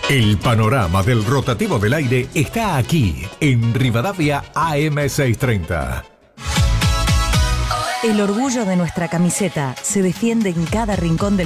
El panorama del rotativo del aire está aquí, en Rivadavia AM630. El orgullo de nuestra camiseta se defiende en cada rincón del